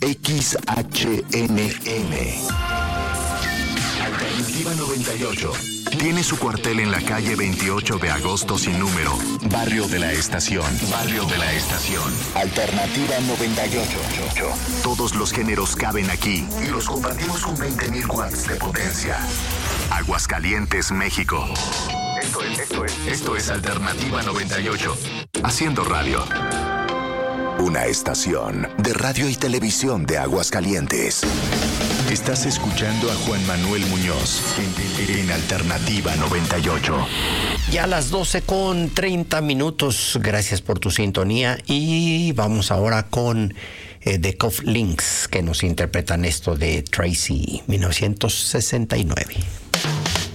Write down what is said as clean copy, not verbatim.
XHNM. Alternativa 98. Tiene su cuartel en la calle 28 de agosto sin número. Barrio de la Estación. Barrio de la Estación. Alternativa 98. Todos los géneros caben aquí y los compartimos con 20.000 watts de potencia. Aguascalientes, México. Esto es Alternativa 98. Haciendo radio. Una estación de radio y televisión de Aguascalientes. Estás escuchando a Juan Manuel Muñoz en Alternativa 98. Ya a las 12:30. Gracias por tu sintonía. Y vamos ahora con The Cufflinks, que nos interpretan esto de Tracy, 1969.